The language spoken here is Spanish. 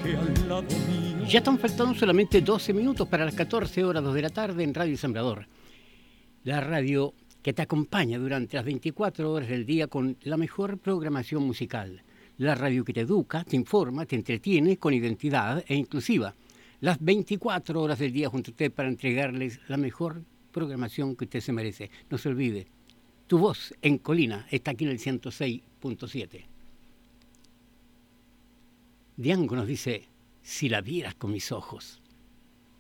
al lado mío. Ya están faltando solamente 12 minutos para las 14 horas 2 de la tarde en Radio Sembrador. La radio que te acompaña durante las 24 horas del día con la mejor programación musical. La radio que te educa, te informa, te entretiene con identidad e inclusiva. Las 24 horas del día junto a usted para entregarles la mejor programación que usted se merece. No se olvide, tu voz en Colina está aquí en el 106.7. Diango nos dice, si la vieras con mis ojos.